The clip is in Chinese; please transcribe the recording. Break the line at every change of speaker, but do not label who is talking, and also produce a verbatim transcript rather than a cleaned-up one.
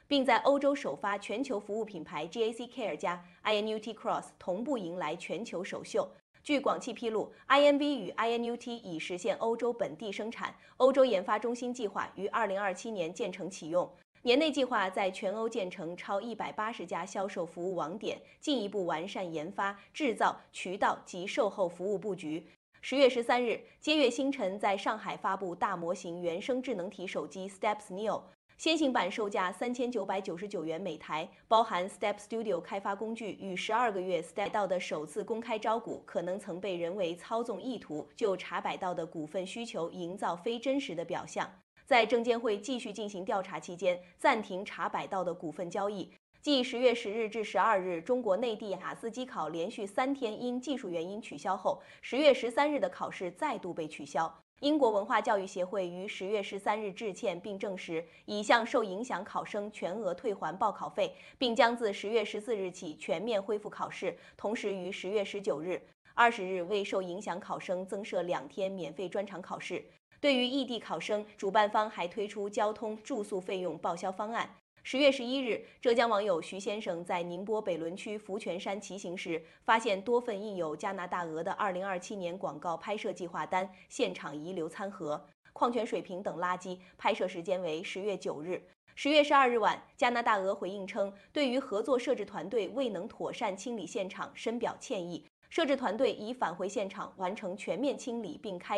并在欧洲首发全球服务品牌 G A C Care 加 I N U T Cross 同步迎来全球首秀。据广汽披露 ，I N V 与 I N U T 已实现欧洲本地生产，欧洲研发中心计划于二零二七年建成启用。年内计划在全欧建成超一百八十家销售服务网点，进一步完善研发、制造、渠道及售后服务布局。十月十三日，接跃星辰在上海发布大模型原生智能体手机 Steps Neo。先行版售价三千九百九十九元每台，包含 Step Studio 开发工具与十二个月 Step 道的首次公开招股，可能曾被人为操纵意图，就茶百道的股份需求营造非真实的表象。在证监会继续进行调查期间，暂停茶百道的股份交易。继十月十日至十二日，中国内地雅思机考连续三天因技术原因取消后，十月十三日的考试再度被取消。英国文化教育协会于十月十三日致歉，并证实已向受影响考生全额退还报考费，并将自十月十四日起全面恢复考试。同时，于十月十九日、二十日为受影响考生增设两天免费专场考试。对于异地考生，主办方还推出交通、住宿费用报销方案。十月十一日，浙江网友徐先生在宁波北仑区福泉山骑行时，发现多份印有加拿大鹅的二零二七年广告拍摄计划单，现场遗留餐盒、矿泉水瓶等垃圾。拍摄时间为十月九日。十月十二日晚，加拿大鹅回应称，对于合作摄制团队未能妥善清理现场深表歉意，摄制团队已返回现场完成全面清理并开